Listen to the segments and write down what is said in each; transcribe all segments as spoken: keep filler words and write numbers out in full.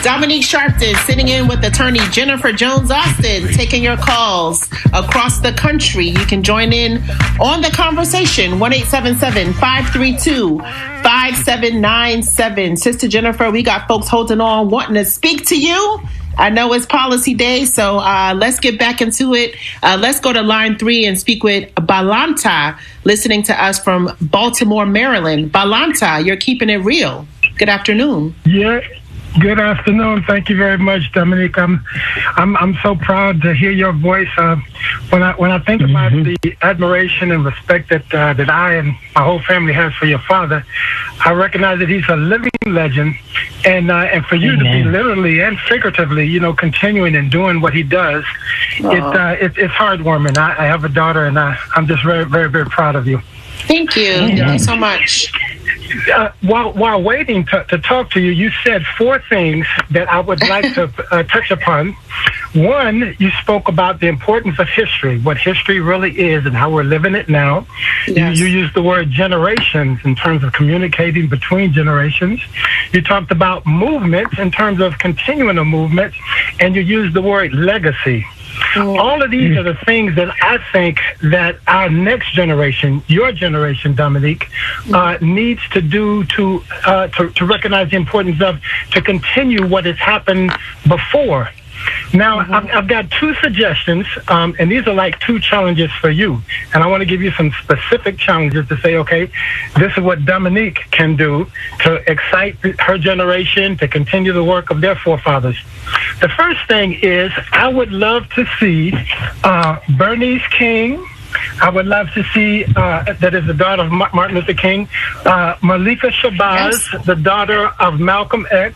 Dominique Sharpton sitting in with attorney Jennifer Jones Austin, taking your calls across the country. You can join in on the conversation. one eight seven seven, five three two, five seven nine seven. Sister Jennifer, we got folks holding on, wanting to speak to you. I know it's policy day, so uh, let's get back into it. Uh, let's go to line three and speak with Balanta, listening to us from Baltimore, Maryland. Balanta, you're keeping it real. Good afternoon. Yeah. Good afternoon. Thank you very much, Dominique. I'm, I'm, I'm so proud to hear your voice. Uh, when I when I think about mm-hmm. the admiration and respect that uh, that I and my whole family has for your father, I recognize that he's a living legend, and uh, and for you Amen. to be literally and figuratively, you know, continuing and doing what he does, it, uh, it it's heartwarming. I, I have a daughter, and I, I'm just very, very, very proud of you. Thank you. Thank you so much. Uh, while while waiting to, to talk to you, you said four things that I would like to uh, touch upon. One, you spoke about the importance of history, what history really is and how we're living it now. Yes. You, you used the word generations in terms of communicating between generations. You talked about movements in terms of continuing a movement, and you used the word legacy. All of these are the things that I think that our next generation, your generation, Dominique, uh, needs to do to, uh, to to recognize the importance of, to continue what has happened before. Now, mm-hmm. I've, I've got two suggestions, um, and these are like two challenges for you. And I want to give you some specific challenges to say, okay, this is what Dominique can do to excite her generation, to continue the work of their forefathers. The first thing is, I would love to see uh, Bernice King. I would love to see, uh, that is the daughter of Martin Luther King, uh, Malika Shabazz, yes. the daughter of Malcolm X,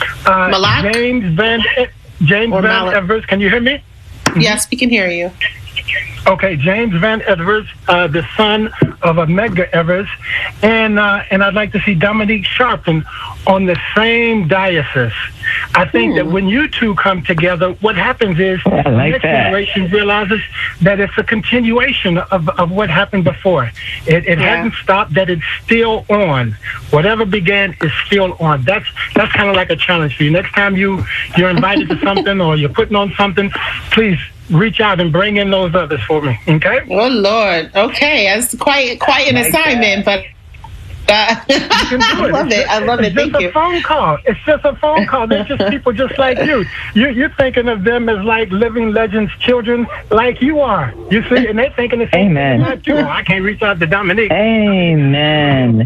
uh, James Van James or Van Mal- Evers. Can you hear me? Yes, we can hear you. Okay, James Van Evers, uh, the son of Medgar Evers, and uh, and I'd like to see Dominique Sharpton on the same diocese. I think hmm. that when you two come together, what happens is I like the next that. generation realizes that it's a continuation of, of what happened before. It, it yeah. hasn't stopped, that it's still on. Whatever began is still on. That's that's kind of like a challenge for you. Next time you, you're invited to something or you're putting on something, please reach out and bring in those others for me, okay? Oh, Lord. Okay, that's quite quite an like assignment, that. but uh, you can do it. I love it's it. Just, I love it's it. Thank just you. a phone call. It's just a phone call. They're just people just like you. you. You're thinking of them as like living legends, children like you are. You see, and they're thinking the same Amen. thing like you. Oh, I can't reach out to Dominique. Amen.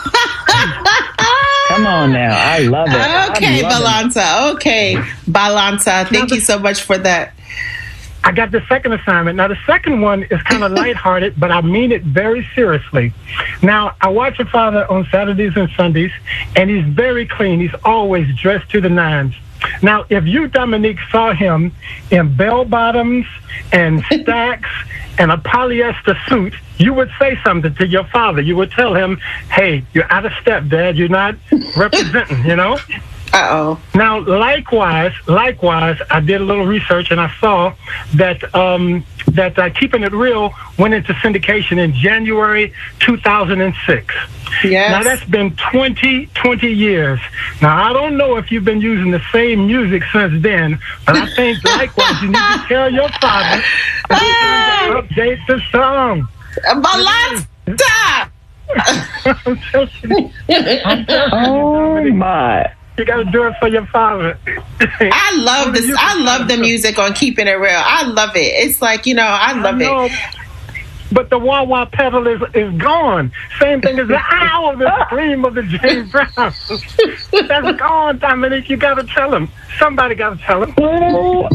Come on now. I love it. Okay, love Balanta. It. Okay, Balanta. Thank you so much for that. I got the second assignment. Now, the second one is kind of lighthearted, but I mean it very seriously. Now, I watch your father on Saturdays and Sundays, and he's very clean. He's always dressed to the nines. Now, if you, Dominique, saw him in bell-bottoms and stacks and a polyester suit, you would say something to your father. You would tell him, hey, you're out of step, Dad. You're not representing, you know? Uh-oh. Now, likewise, likewise, I did a little research and I saw that um, that uh, Keeping It Real went into syndication in January two thousand six. Yes. Now, that's been twenty, twenty years. Now, I don't know if you've been using the same music since then, but I think, likewise, you need to tell your father to update the song. Balanta! I'm telling you. I'm telling you, Oh, my. You got to do it for your father. I love this. I love the music on Keeping It Real. I love it. It's like, you know, I love I know, it. But the wah wah pedal is, is gone. Same thing as the ow, the scream of the James Brown. That's gone, Dominique. You got to tell him. Somebody got to tell him. Oh,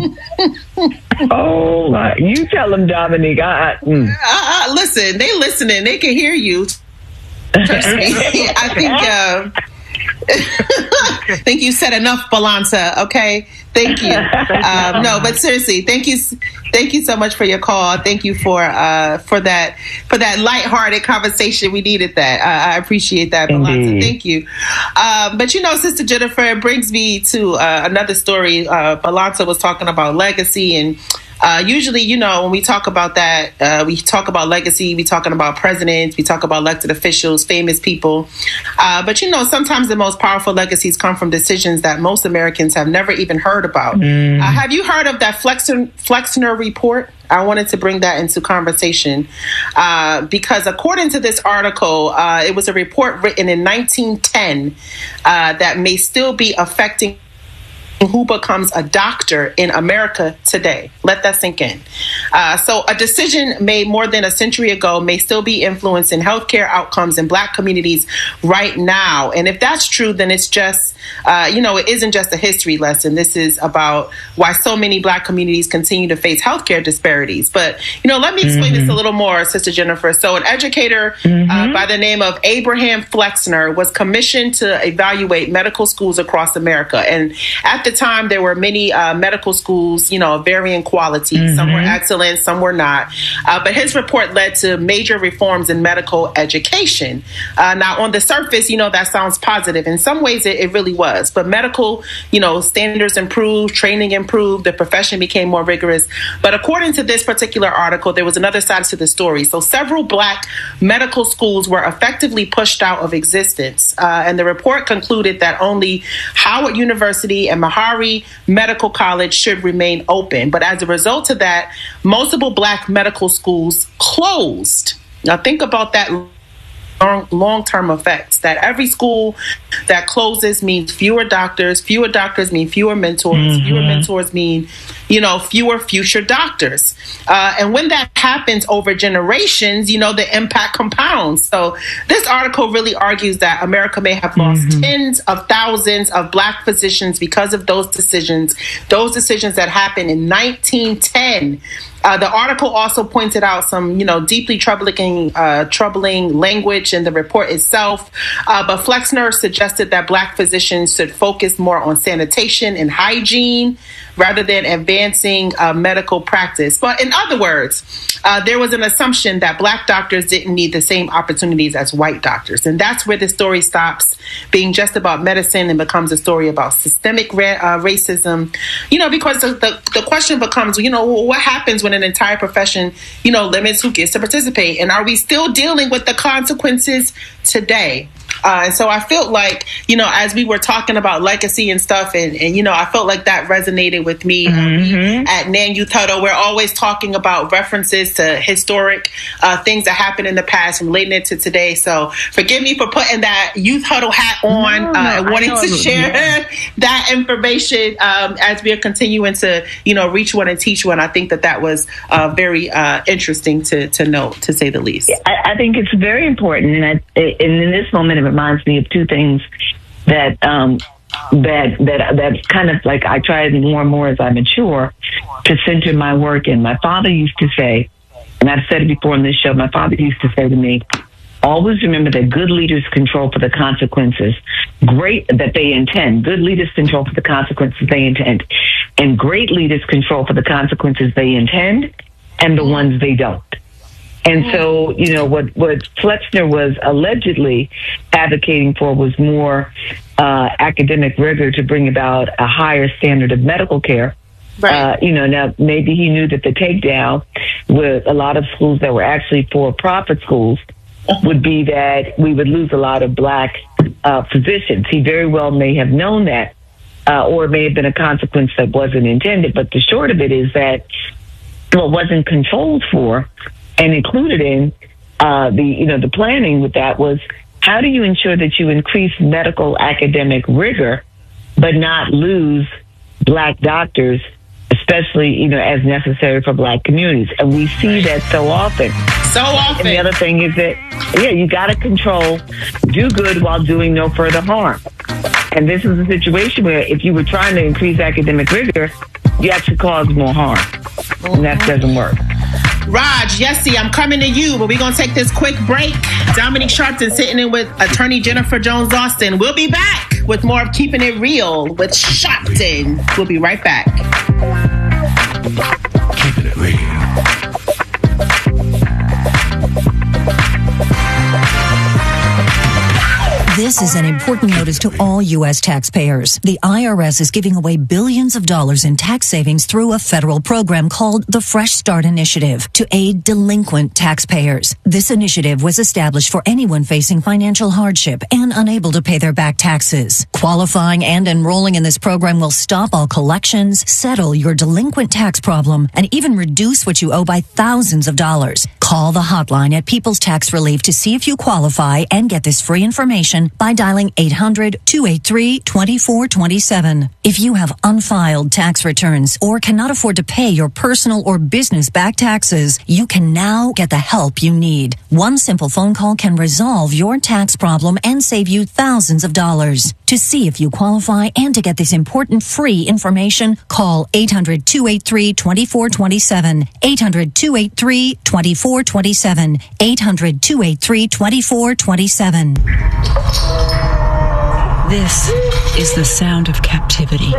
oh my. You tell him, Dominique. I, I, mm. uh, uh, listen, they listening. They can hear you. Trust me. I think... Uh, I think you said enough, Balanta. Okay, thank you. Um, no, but seriously, thank you, thank you so much for your call. Thank you for uh, for that for that lighthearted conversation. We needed that. Uh, I appreciate that, Balanta. Thank you. Um, but you know, Sister Jennifer, it brings me to uh, another story. Uh, Balanta was talking about legacy, and Uh, usually, you know, when we talk about that, uh, we talk about legacy, we talking about presidents, we talk about elected officials, famous people. Uh, but, you know, sometimes the most powerful legacies come from decisions that most Americans have never even heard about. Mm. Uh, have you heard of that Flexner, Flexner report? I wanted to bring that into conversation uh, because according to this article, uh, it was a report written in nineteen ten uh, that may still be affecting who becomes a doctor in America today. Let that sink in. Uh, so a decision made more than a century ago may still be influencing healthcare outcomes in Black communities right now. And if that's true, then it's just, uh, you know, it isn't just a history lesson. This is about why so many Black communities continue to face healthcare disparities. But, you know, let me explain mm-hmm. this a little more, Sister Jennifer. So an educator mm-hmm. uh, by the name of Abraham Flexner was commissioned to evaluate medical schools across America. And at the time, there were many uh, medical schools, you know, of varying quality. Mm-hmm. Some were excellent, some were not. Uh, but his report led to major reforms in medical education. Uh, now, on the surface, you know, that sounds positive. In some ways, it, it really was. But medical, you know, standards improved, training improved, the profession became more rigorous. But according to this particular article, there was another side to the story. So several Black medical schools were effectively pushed out of existence. Uh, and the report concluded that only Howard University and Meharry Medical College should remain open. But as a result of that, multiple Black medical schools closed. Now think about that long, long-term effects, that every school that closes means fewer doctors, fewer doctors mean fewer mentors, mm-hmm. fewer mentors mean, you know, fewer future doctors. Uh, and when that happens over generations, you know, the impact compounds. So this article really argues that America may have lost mm-hmm. tens of thousands of Black physicians because of those decisions, those decisions that happened in nineteen ten. Uh, the article also pointed out some, you know, deeply troubling, uh, troubling language in the report itself. Uh, but Flexner suggested that Black physicians should focus more on sanitation and hygiene rather than advancing uh, medical practice. But in other words, uh, there was an assumption that Black doctors didn't need the same opportunities as white doctors. And that's where the story stops being just about medicine and becomes a story about systemic ra- uh, racism. You know, because the, the, the question becomes, you know, what happens when an entire profession, you know, limits who gets to participate? And are we still dealing with the consequences today? Uh, and so I felt like, you know, as we were talking about legacy and stuff, and, and you know, I felt like that resonated with me. Mm-hmm. Um, at Nan Youth Huddle, we're always talking about references to historic uh, things that happened in the past and relating it to today. So forgive me for putting that Youth Huddle hat on no, no, uh, and wanting to share yeah. that information um, as we are continuing to, you know, reach one and teach one. I think that that was uh, very uh, interesting to, to note, to say the least. I, I think it's very important. And, I, and in this moment, it reminds me of two things that um, that that that kind of like I try more and more as I mature to center my work in. My father used to say, and I've said it before on this show, my father used to say to me, always remember that good leaders control for the consequences. Great that they intend. Good leaders control for the consequences they intend. And great leaders control for the consequences they intend and the ones they don't. And so, you know, what, what Flexner was allegedly advocating for was more uh, academic rigor to bring about a higher standard of medical care. Right. Uh, you know, now maybe he knew that the takedown with a lot of schools that were actually for-profit schools would be that we would lose a lot of Black uh, physicians. He very well may have known that, uh, or it may have been a consequence that wasn't intended. But the short of it is that what wasn't controlled for and included in uh, the, you know, the planning with that was how do you ensure that you increase medical academic rigor, but not lose Black doctors, especially, you know, as necessary for Black communities. And we see that so often. So often. And the other thing is that, yeah, you got to control, do good while doing no further harm. And this is a situation where if you were trying to increase academic rigor, you actually cause more harm. Mm-hmm. And that doesn't work. Raj, Yessie, I'm coming to you, but we're going to take this quick break. Dominique Sharpton sitting in with attorney Jennifer Jones-Austin. We'll be back with more of Keeping It Real with Sharpton. We'll be right back. Keeping It Real. This is an important notice to all U S taxpayers. The I R S is giving away billions of dollars in tax savings through a federal program called the Fresh Start Initiative to aid delinquent taxpayers. This initiative was established for anyone facing financial hardship and unable to pay their back taxes. Qualifying and enrolling in this program will stop all collections, settle your delinquent tax problem, and even reduce what you owe by thousands of dollars. Call the hotline at People's Tax Relief to see if you qualify and get this free information by dialing eight hundred, two eight three, two four two seven. If you have unfiled tax returns or cannot afford to pay your personal or business back taxes, you can now get the help you need. One simple phone call can resolve your tax problem and save you thousands of dollars. To see if you qualify and to get this important free information, call eight hundred, two eight three, two four two seven, eight hundred, two eight three, two four two seven, eight hundred, two eight three, two four two seven. This is the sound of captivity.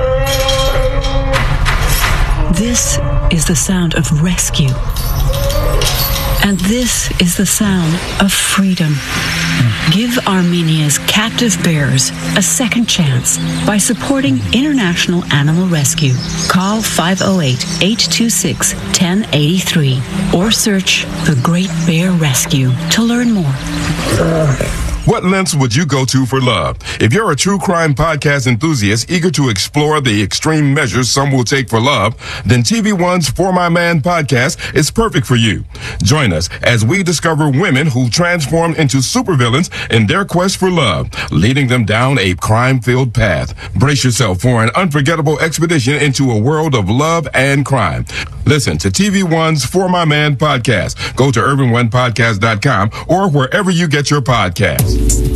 This is the sound of rescue. And this is the sound of freedom. Give Armenia's captive bears a second chance by supporting International Animal Rescue. Call five oh eight, eight two six, one oh eight three or search The Great Bear Rescue to learn more. What lengths would you go to for love? If you're a true crime podcast enthusiast eager to explore the extreme measures some will take for love, then T V One's For My Man podcast is perfect for you. Join us as we discover women who transform into supervillains in their quest for love, leading them down a crime-filled path. Brace yourself for an unforgettable expedition into a world of love and crime. Listen to T V One's For My Man podcast. Go to urban one podcast dot com or wherever you get your podcasts.